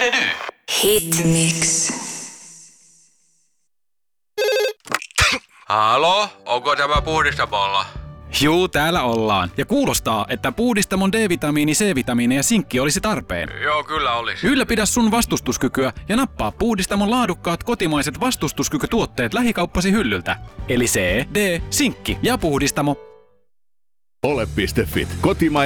Meny. Hitmix. Halo, onko tämä puhdistamolla? Juu, täällä ollaan. Ja kuulostaa, että puhdistamon D-vitamiini, C-vitamiini ja sinkki olisi tarpeen. Joo, kyllä olisi. Ylläpidä sun vastustuskykyä ja nappaa puhdistamon laadukkaat kotimaiset vastustuskykytuotteet lähikauppasi hyllyltä. Eli C, D, sinkki ja puhdistamo. Ole.fit. Kotimainen